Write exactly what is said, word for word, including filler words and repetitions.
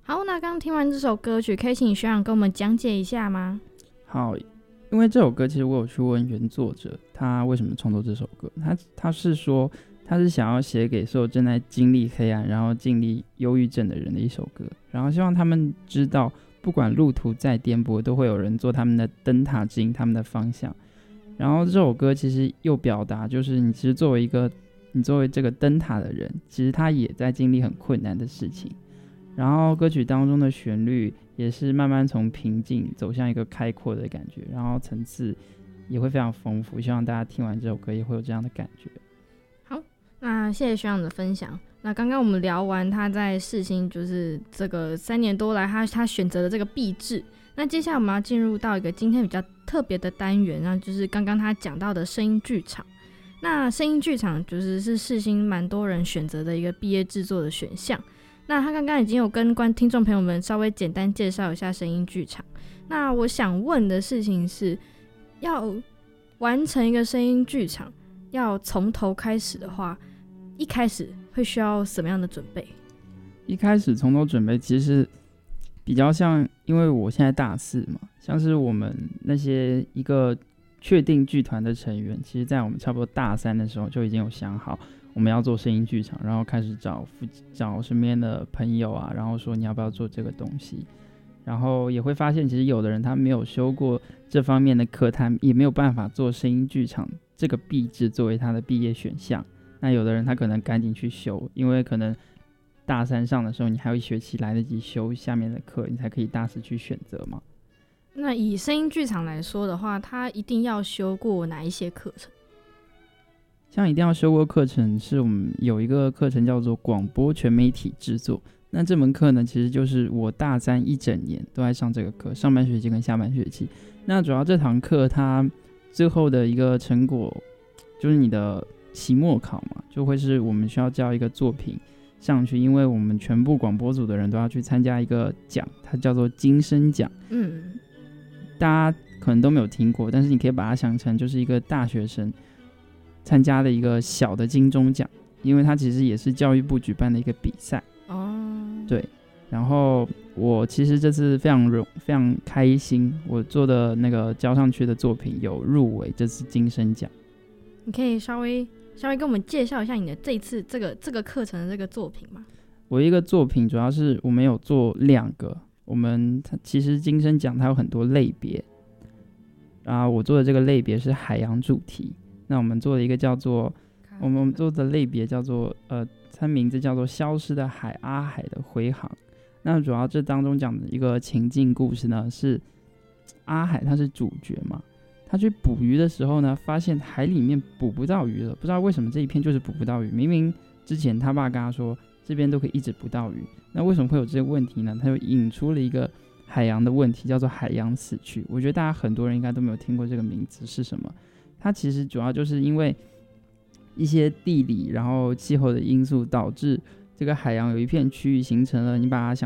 好，那刚听完这首歌曲，可以请学长跟我们讲解一下吗？ 好，因为这首歌其实我有去问原作者，他为什么创作这首歌。他他是说，他是想要写给所有正在经历黑暗，然后经历忧郁症的人的一首歌，然后希望他们知道，不管路途再颠簸，都会有人做他们的灯塔，指引他们的方向。然后这首歌其实又表达，就是你其实作为一个你作为这个灯塔的人，其实他也在经历很困难的事情。然后歌曲当中的旋律也是慢慢从平静走向一个开阔的感觉，然后层次也会非常丰富，希望大家听完这首歌也会有这样的感觉。 好，那谢谢学长的分享。那刚刚我们聊完他在世新就是这个三年多来他他选择的这个毕制，那接下来我们要进入到一个今天比较特别的单元，那就是刚刚他讲到的声音剧场。那声音剧场就是是世新蛮多人选择的一个毕业制作的选项。那他刚刚已经有跟观听众朋友们稍微简单介绍一下声音剧场。那我想问的事情是，要完成一个声音剧场，要从头开始的话，一开始会需要什么样的准备？ 一开始从头准备其实比较像，因为我现在大四嘛，像是我们那些一个确定剧团的成员，其实在我们差不多大三的时候就已经有想好我们要做声音剧场，然后开始找找身边的朋友啊，然后说你要不要做这个东西，然后也会发现其实有的人他没有修过这方面的课，他也没有办法做声音剧场这个毕制作为他的毕业选项。那有的人他可能赶紧去修，因为可能大三上的时候你还有一学期来得及修下面的课，你才可以大四去选择嘛。 那以声音剧场来说的话，他一定要修过哪一些课程？ 像一定要修过课程，是我们有一个课程叫做广播全媒体制作。那这门课呢，其实就是我大三一整年都在上这个课，上半学期跟下半学期。那主要这堂课它最后的一个成果，就是你的期末考嘛，就会是我们需要交一个作品上去，因为我们全部广播组的人都要去参加一个奖，它叫做金声奖。 嗯， 大家可能都没有听过，但是你可以把它想成就是一个大学生参加的一个小的金钟奖，因为它其实也是教育部举办的一个比赛。 哦， 对。然后我其实这次非常荣非常开心，我做的那个交上去的作品有入围这次金声奖。 你可以稍微稍微跟我们介绍一下你的这一次这个这个课程的这个作品吗？ 我一个作品主要是我们有做两个，我们其实金声奖它有很多类别，然后我做的这个类别是海洋主题。那我们做的一个叫做，我们做的类别叫做，呃，它名字叫做《消失的海阿海的回航》。那主要这当中讲的一个情境故事呢，是阿海他是主角嘛，他去捕鱼的时候呢，发现海里面捕不到鱼了，不知道为什么这一片就是捕不到鱼。明明之前他爸跟他说这边都可以一直捕到鱼，那为什么会有这个问题呢？他就引出了一个海洋的问题，叫做海洋死去。我觉得大家很多人应该都没有听过这个名字是什么。它其实主要就是因为一些地理然后气候的因素，导致这个海洋有一片区域形成了，你把它想